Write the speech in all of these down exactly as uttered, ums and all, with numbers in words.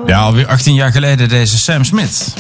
Ja, alweer achttien jaar geleden deze Sam Smith.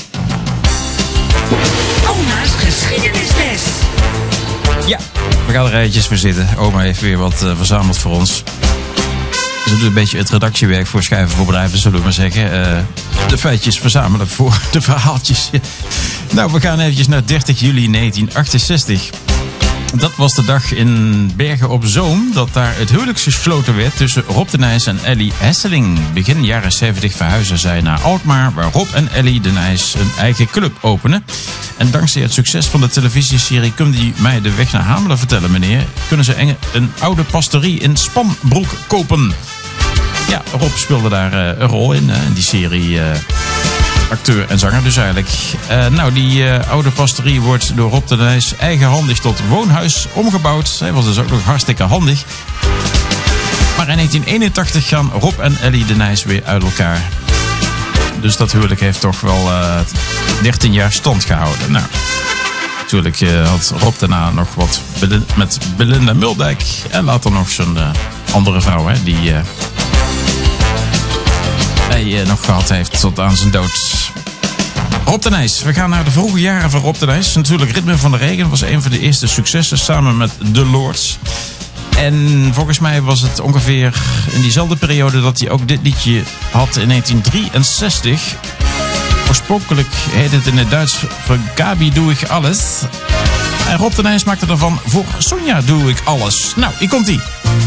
Oma's geschiedenisles. Ja, we gaan er eventjes voor zitten. Oma heeft weer wat uh, verzameld voor ons. Ze doet een beetje het redactiewerk voor Schrijven voor Bedrijven, zullen we maar zeggen. Uh, de feitjes verzamelen voor de verhaaltjes. Nou, we gaan eventjes naar dertig juli negentien achtenzestig. Dat was de dag in Bergen op Zoom dat daar het huwelijk gesloten werd tussen Rob de Nijs en Ellie Hesseling. Begin jaren zeventig verhuizen zij naar Alkmaar, waar Rob en Ellie de Nijs een eigen club openen. En dankzij het succes van de televisieserie Kom die mij de weg naar Hamelen vertellen, meneer, kunnen ze een oude pastorie in Spanbroek kopen. Ja, Rob speelde daar uh, een rol in, uh, in die serie. Uh, acteur en zanger dus eigenlijk. Uh, nou, die uh, oude pastorie wordt door Rob de Nijs eigenhandig tot woonhuis omgebouwd. Hij was dus ook nog hartstikke handig. Maar in negentien eenentachtig gaan Rob en Ellie de Nijs weer uit elkaar. Dus dat huwelijk heeft toch wel uh, dertien jaar stand gehouden. Nou, natuurlijk uh, had Rob daarna nog wat Belin- met Belinda Muldijk. En later nog zijn uh, andere vrouw, hè, die... Uh, hij uh, nog gehad heeft tot aan zijn dood. Rob de Nijs. We gaan naar de vroege jaren van Rob de Nijs. Natuurlijk, Ritme van de Regen was een van de eerste successen samen met The Lords. En volgens mij was het ongeveer in diezelfde periode dat hij ook dit liedje had in negentien drieënzestig. Oorspronkelijk heette het in het Duits voor Gabi doe ik alles. En Rob de Nijs maakte ervan voor Sonja doe ik alles. Nou, hier komt ie.